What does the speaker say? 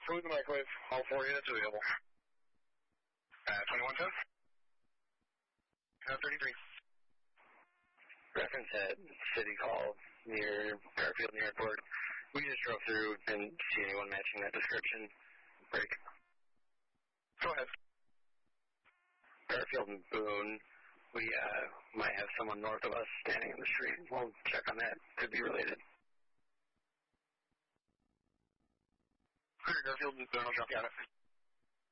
Food in the microwave. All 4 units available. 2110. 33. Reference at City Hall near Garfield and the airport. We just drove through, didn't see anyone matching that description. Break. Go ahead. Garfield and Boone. We might have someone north of us standing in the street. We'll check on that. Could be related. Garfield and Boone, I'll drop you on it.